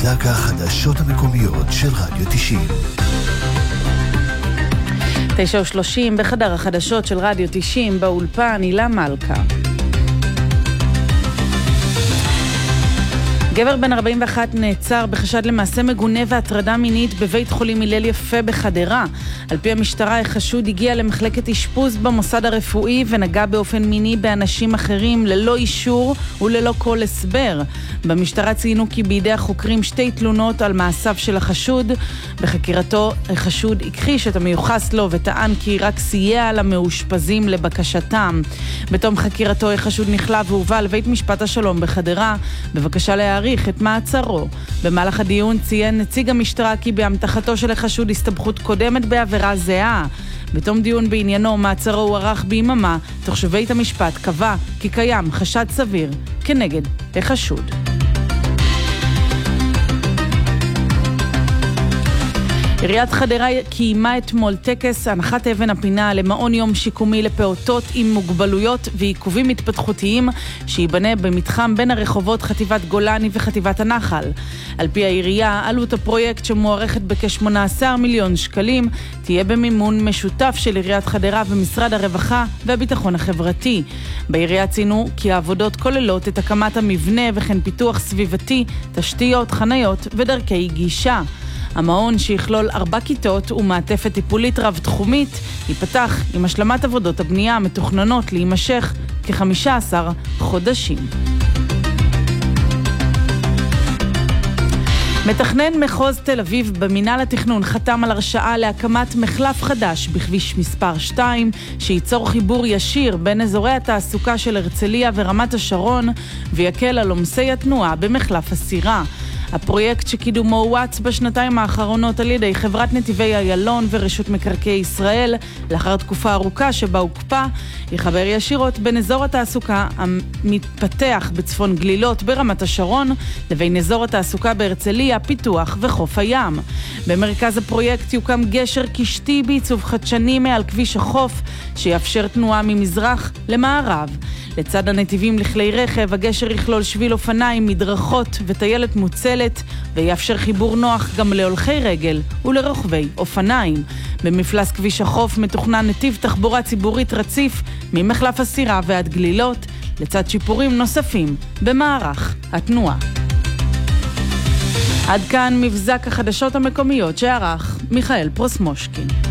מבזק החדשות המקומיות של רדיו 90. 9:30 בחדר החדשות של רדיו 90, באולפן הילה מלכה. גבר בן 41 נעצר בחשד למעשה מגונה והטרדה מינית בבית חולים הלל יפה בחדרה. על פי המשטרה, החשוד הגיע למחלקת אשפוז במוסד הרפואי ונגע באופן מיני באנשים אחרים ללא אישור וללא כל הסבר. במשטרה ציינו כי בידי החוקרים 2 תלונות על מעשיו של החשוד. בחקירתו החשוד הכחיש את המיוחס לו וטען כי רק סייע למאושפזים לבקשתם. בתום חקירתו החשוד נכלא והובא לבית משפט השלום בחדרה בבקשה להאריך את מעצרו. במהלך הדיון ציין נציג המשטרה כי בהמתחתו של החשוד הסתבכות קודמת בעבירה זהה. בתום דיון בעניינו מעצרו הוארך ביממה, תוך שבית המשפט קבע כי קיים חשד סביר כנגד החשוד. עיריית חדרה קיימה אתמול טקס הנחת אבן הפינה למעון יום שיקומי לפעוטות עם מוגבלויות ועיכובים התפתחותיים שיבנה במתחם בין הרחובות חטיבת גולני וחטיבת הנחל. על פי העירייה, עלות הפרויקט שמוערכת בכ-18 מיליון שקלים תהיה במימון משותף של עיריית חדרה ומשרד הרווחה והביטחון החברתי. בעירייה ציינו כי העבודות כוללות את הקמת המבנה וכן פיתוח סביבתי, תשתיות, חניות ודרכי גישה. המעון שיכלול 4 כיתות ומעטפת טיפולית רב-תחומית ייפתח עם השלמת עבודות הבנייה המתוכננות להימשך כ-15 חודשים. מתכנן מחוז תל אביב במינהל התכנון חתם על הרשאה להקמת מחלף חדש בכביש מספר 2 שייצור חיבור ישיר בין אזורי התעסוקה של הרצליה ורמת השרון ויקל על עומסי התנועה במחלף הסירה. הפרויקט שקידומו הואץ בשנתיים האחרונות על ידי חברת נתיבי איילון ורשות מקרקעי ישראל, לאחר תקופה ארוכה שבה הוקפא, יחבר ישירות בין אזור התעסוקה המתפתח בצפון גלילות ברמת השרון, לבין אזור התעסוקה בהרצליה, פיתוח וחוף הים. במרכז הפרויקט יוקם גשר קשתי בעיצוב חדשני מעל כביש החוף, שיאפשר תנועה ממזרח למערב. לצד הנתיבים לכלי רכב, הגשר יכלול שביל אופניים, מדרכות וטיילת מוצלת, ויאפשר חיבור נוח גם להולכי רגל ולרוכבי אופניים. במפלס כביש החוף מתוכנן נתיב תחבורה ציבורית רציף ממחלף הסירה ועד גלילות, לצד שיפורים נוספים במערך התנועה. עד כאן מבזק החדשות המקומיות שערך מיכאל פרוסמושקין.